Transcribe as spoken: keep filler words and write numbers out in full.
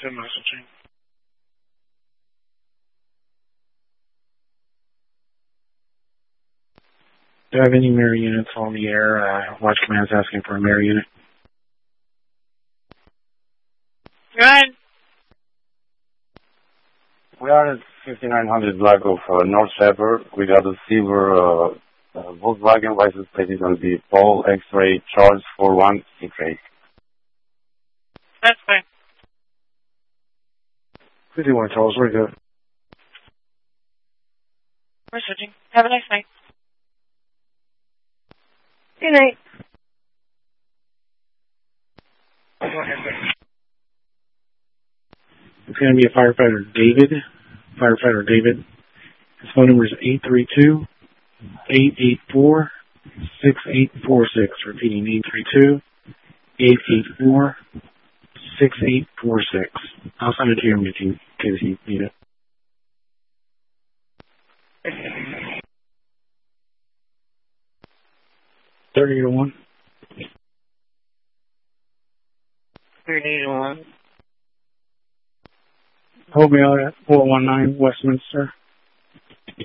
two messaging. Do you have any mirror units on the air? Uh, Watch Command's asking for a mirror unit. Go ahead. We are at fifty-nine hundred block of uh, North Shepherd. We got a silver uh, uh, Volkswagen license plate is on the Paul X-ray Charles four one six eight. That's fine. fifty-one Charles, we're good. We're switching. Have a nice night. Good night. It's going to be a firefighter, David. Firefighter David. His phone number is eight three two, eight eight four, six eight four six. Repeating, eight three two, eight eight four, six eight four six. I'll send it to him if you, in case you need it. thirty to one. thirty to one. Hold me out at four one nine Westminster.